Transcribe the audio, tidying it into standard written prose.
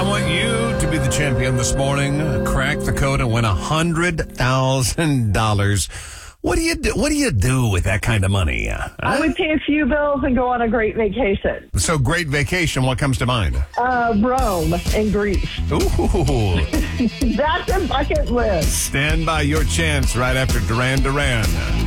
I want you to be the champion this morning. Crack the code and win $100,000. What do you do? What do you do with that kind of money? I would pay a few bills and go on a great vacation. So great vacation. What comes to mind? Rome and Greece. Ooh. That's a bucket list. Stand by your chance right after Duran Duran.